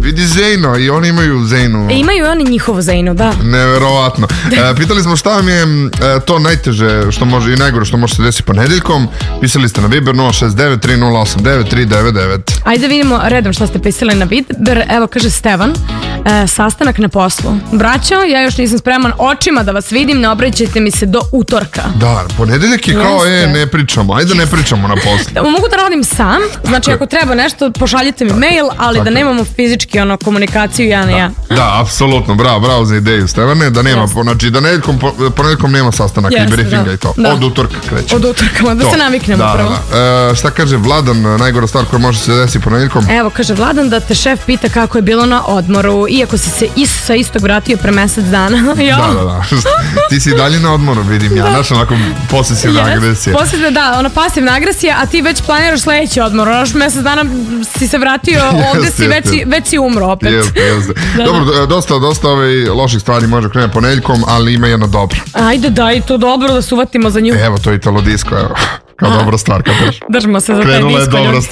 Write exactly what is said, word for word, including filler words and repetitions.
vidi Zejno, i oni imaju Zejnu. E, imaju oni njihovu Zejnu, da. Neverovatno. E, pitali smo šta vam je e, to najteže što može i najgore što može se desiti ponedeljkom. Pisali ste na Viber nula šest devet tri nula osam devet tri devet devet. Ajde vidimo redom šta ste pisali na Viber. Evo kaže Stevan, e, sastanak na poslu. Braćo, ja još nisam spreman očima da vas vidim, ne obraćajte mi se do utorka. Da, ponedeljak je kao, Jeste. e, ne pričamo, ajde ne pričamo na poslu. Da, mogu da radim sam, znači ako treba nešto, pošaljite mi mail, ali da nemamo fizički ono, komunikaciju ja na ja. Da, apsolutno, bravo, bravo za ideju, Stevane, da nema, Jeste. znači da nedeljkom, ponedeljkom nema sastanaka i Jeste, briefinga da. i to. Da. Od utorka kreće. Od utorka, da To. se naviknemo Da, prvo. da, da. E, šta kaže Vladan, najgora stvar koja može se desiti ponedeljkom? Evo, kaže Vladan da te šef pita kako je bilo na odmoru, iako si se is, sa istog vratio pre mesec dana. Ja. Da, da, da. Ti si dalje na odmoru, vidim ja, znaš, onako posesivna Yes. agresija. Posle da, ona pasivna agresija, a ti već planiraš sledeći odmor. Ono još mesec dana si se vratio, ovde si već, jeste. već si umro opet. Jeste, jeste. Da, Dobro, dosta, dosta ovaj loših stvari može krenuti ponedeljkom, ali ima jedna dobra. Ajde, daj to dobro da se uvatimo za nju. Evo, to je Italo Disco, evo. Kao dobra stvar, kad daš. Držimo se za taj Krenula je disko. dobra ljudi. stvar.